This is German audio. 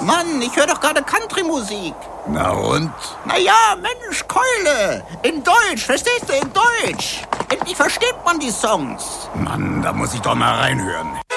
Mann, ich höre doch gerade Country-Musik. Na und? Naja, Mensch, Keule. In Deutsch, verstehst du, in Deutsch. Endlich versteht man die Songs. Mann, da muss ich doch mal reinhören.